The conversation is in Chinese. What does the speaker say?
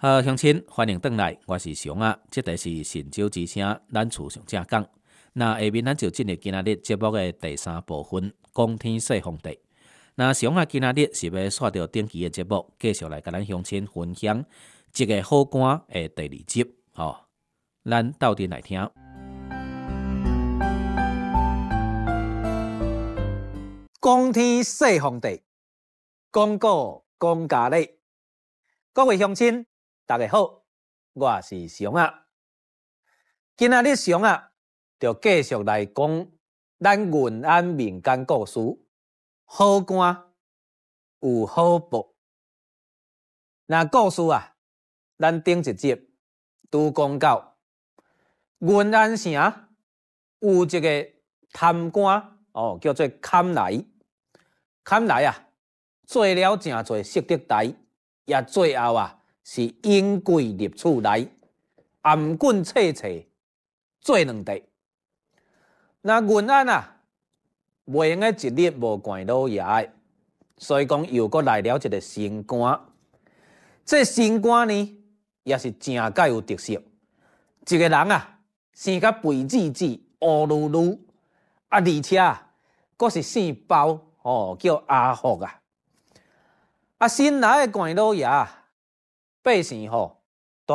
好，乡亲，欢迎回来，我是熊啊。这题是神州之声，咱厝上正讲。那下面咱就进入今仔日节目的第3部分，讲天说皇帝。那熊啊，今仔日是要刷到顶期的节目，继续来甲咱乡亲分享一个好官的第2集。咱斗阵来听。 讲天说皇帝，讲古讲家历。各位乡亲，大家好，我是熊啊。今仔日熊啊，就继续来讲咱云安民间故事，好官有好报。那故事啊，咱顶一集都讲到云安城有一个贪官叫做堪来。堪来啊，做了真侪失德代，也最后啊是因贵入厝内，颔棍切切，做2地。那云安啊，袂用一日无见老爷的，所以讲又搁来了一个新官。这新官呢，也是真介有特色。一个人啊，生甲肥滋滋、乌噜噜，而且啊，阁是姓包。叫阿福啊！新来的官老爷，百姓